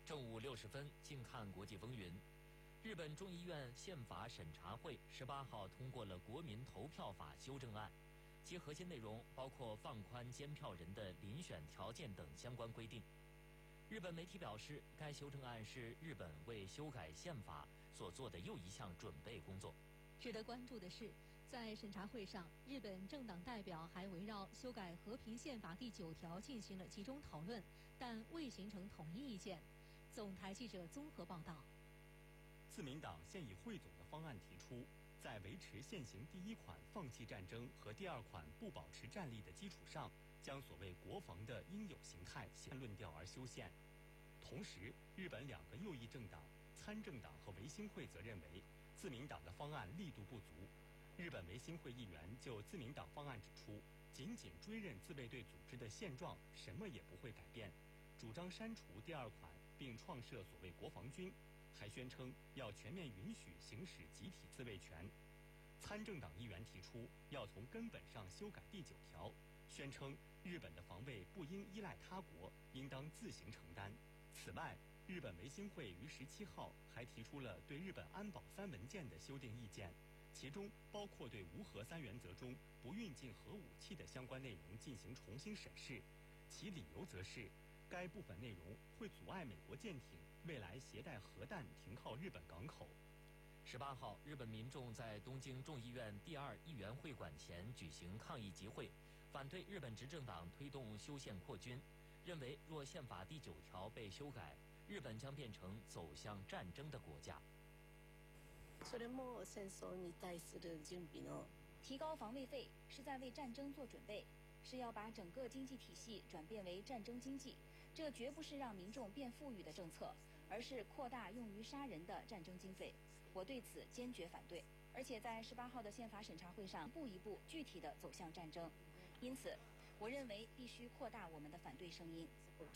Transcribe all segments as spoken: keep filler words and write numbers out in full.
正午六时分，静看国际风云。日本众议院宪法审查会十八号通过了国民投票法修正案，其核心内容包括放宽监票人的遴选条件等相关规定。日本媒体表示，该修正案是日本为修改宪法所做的又一项准备工作。 值得关注的是，在审查会上，日本政党代表还围绕修改和平宪法第九条进行了集中讨论，但未形成统一意见。总台记者综合报道。 自民党现以汇总的方案提出，在维持现行第一款放弃战争和第二款不保持战力的基础上，将所谓国防的应有形态先论调而修宪。同时，日本两个右翼政党参政党和维新会则认为，自民党的方案力度不足。日本维新会议员就自民党方案指出，仅仅追认自卫队组织的现状，什么也不会改变，主张删除第二款并创设所谓国防军，还宣称要全面允许行使集体自卫权。参政党议员提出要从根本上修改第九条，宣称日本的防卫不应依赖他国，应当自行承担。此外，日本维新会于十七号还提出了对日本安保三文件的修订意见，其中包括对无核三原则中不运进核武器的相关内容进行重新审视，其理由则是该部分内容会阻碍美国舰艇未来携带核弹停靠日本港口。 十八号，日本民众在东京众议院第二议员会馆前举行抗议集会，反对日本执政党推动修宪扩军，认为若宪法第九条被修改，日本将变成走向战争的国家。 それも戦争に対する準備の提高防卫费是在为战争做准备，是要把整个经济体系转变为战争经济。这绝不是让民众变富裕的政策，而是扩大用于杀人的战争经费。我对此坚決反对，而且在十八号的宪法审查会上，一步一步具体地走向战争。因此，我认为必须扩大我们的反对声音。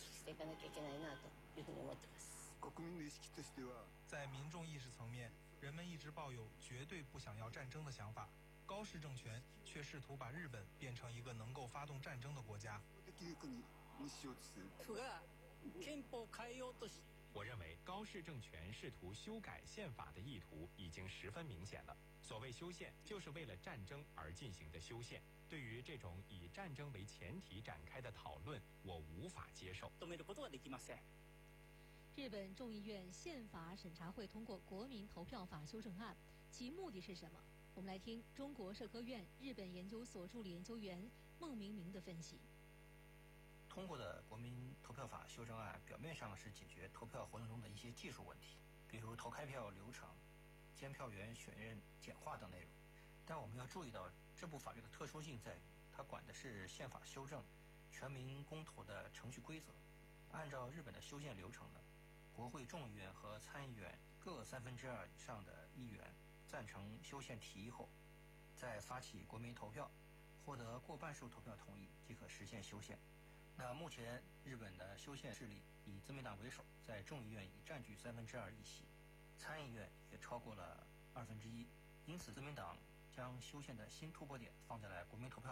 在民众意识层面，人们一直抱有绝对不想要战争的想法，高市政权却试图把日本变成一个能够发动战争的国家。 我认为高市政权试图修改宪法的意图已经十分明显了。所谓修宪，就是为了战争而进行的修宪。对于这种以战争为前提展开的讨论，我无法接受。 日本众议院宪法审查会通过国民投票法修正案，其目的是什么？我们来听中国社科院日本研究所助理研究员孟明明的分析。 通过的国民投票法修正案表面上是解决投票活动中的一些技术问题，比如投开票流程、监票员选任简化等内容。但我们要注意到，这部法律的特殊性在于，它管的是宪法修正、全民公投的程序规则。按照日本的修宪流程呢，国会众议院和参议院各三分之二以上的议员赞成修宪提议后，再发起国民投票，获得过半数投票同意，即可实现修宪。那目前日本的修宪势力以自民党为首，在众议院已占据三分之二议席，参议院也超过了二分之一，因此自民党将修宪的新突破点放在了国民投票